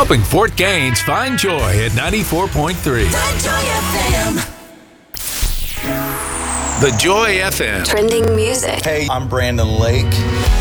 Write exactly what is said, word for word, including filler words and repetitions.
Helping Fort Gaines find joy at ninety-four point three. The Joy F M. The Joy F M. Trending music. Hey, I'm Brandon Lake.